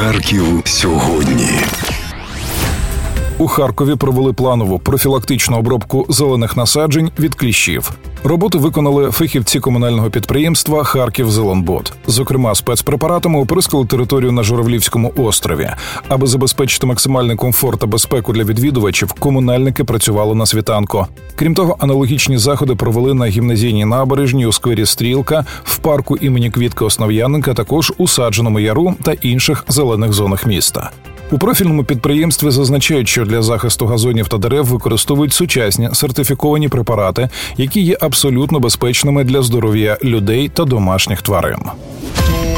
Харків сьогодні. У Харкові провели планову профілактичну обробку зелених насаджень від кліщів. Роботи виконали фахівці комунального підприємства «Харківзеленбуд». Зокрема, спецпрепаратами оприскали територію на Журавлівському острові. Аби забезпечити максимальний комфорт та безпеку для відвідувачів, комунальники працювали на світанку. Крім того, аналогічні заходи провели на гімназійній набережній, у сквері «Стрілка», в парку імені Квітки Основ'яненка, також у Саджаному яру та інших зелених зонах міста. У профільному підприємстві зазначають, що для захисту газонів та дерев використовують сучасні сертифіковані препарати, які є абсолютно безпечними для здоров'я людей та домашніх тварин.